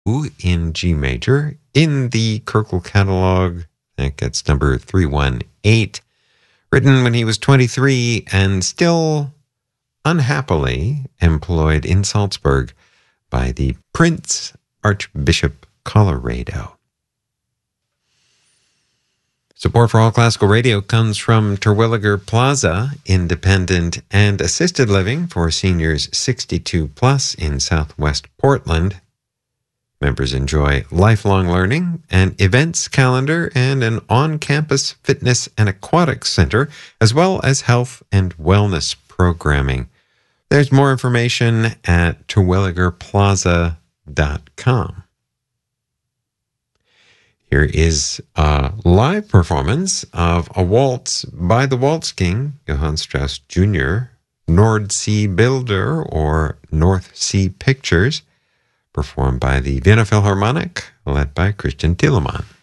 in G major in the Kirkle catalog. That gets number 318. Written when he was 23 and still unhappily employed in Salzburg by the Prince Archbishop Colloredo. Support for All Classical Radio comes from Terwilliger Plaza, independent and assisted living for seniors 62 plus in Southwest Portland. Members enjoy lifelong learning, an events calendar, and an on-campus fitness and aquatics center, as well as health and wellness programming. There's more information at terwilligerplaza.com. Here is a live performance of a waltz by the Waltz King, Johann Strauss Jr., Nordsee Bilder, or North Sea Pictures, performed by the Vienna Philharmonic, led by Christian Thielemann.